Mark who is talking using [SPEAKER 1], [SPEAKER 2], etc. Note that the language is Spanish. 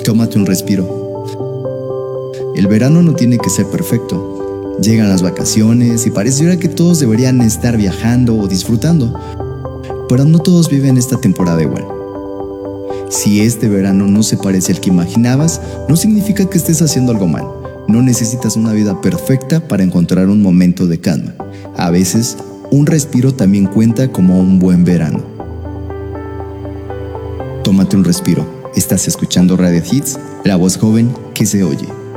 [SPEAKER 1] Tómate un respiro. El verano no tiene que ser perfecto. Llegan las vacaciones y pareciera que todos deberían estar viajando o disfrutando, pero no todos viven esta temporada igual. Si este verano no se parece al que imaginabas, no significa que estés haciendo algo mal. No necesitas una vida perfecta para encontrar un momento de calma. A veces, un respiro también cuenta como un buen verano. Tómate un respiro. Estás escuchando Radio Hits, la voz joven que se oye.